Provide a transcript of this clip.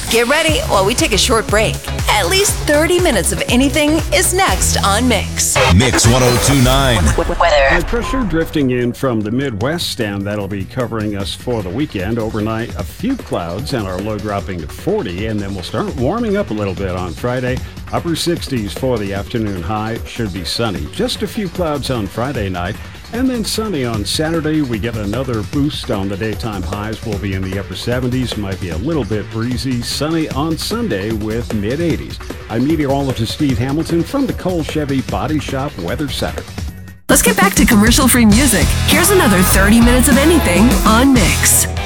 Get ready while we take a short break. At least 30 minutes of anything is next on Mix. Mix 1029. High pressure drifting in from the Midwest, and that'll be covering us for the weekend. Overnight, a few clouds and our low dropping to 40, and then we'll start warming up a little bit on Friday. Upper 60s for the afternoon high. Should be sunny. Just a few clouds on Friday night. And then sunny on Saturday. We get another boost on the daytime highs. We'll be in the upper 70s. Might be a little bit breezy. Sunny on Sunday with mid-80s. I'm meteorologist Steve Hamilton from the Cole Chevy Body Shop Weather Center. Let's get back to commercial-free music. Here's another 30 minutes of anything on Mix.